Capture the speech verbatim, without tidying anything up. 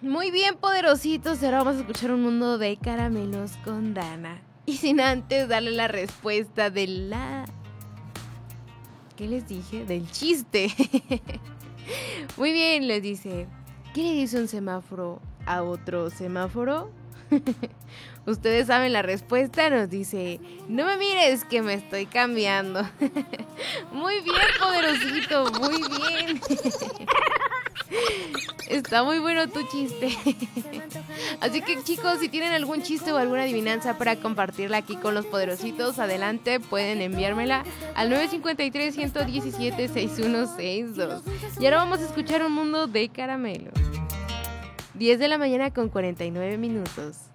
Muy bien, poderositos, ahora vamos a escuchar un mundo de caramelos con Dana. Y sin antes darle la respuesta de la... ¿Qué les dije? Del chiste. Muy bien, les dice. ¿Qué le dice un semáforo a otro semáforo? Ustedes saben la respuesta, nos dice, no me mires que me estoy cambiando. Muy bien, poderosito, muy bien. Está muy bueno tu chiste. Así que chicos, si tienen algún chiste o alguna adivinanza para compartirla aquí con los poderositos, adelante, pueden enviármela al nueve cinco tres, uno uno siete, seis uno seis dos. Y ahora vamos a escuchar un mundo de caramelo. diez de la mañana con cuarenta y nueve minutos.